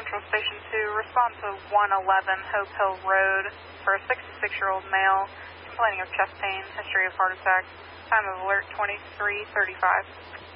Central Station 2, respond to 111 Hope Hill Road for a 66-year-old male complaining of chest pain, history of heart attack, time of alert 23:35.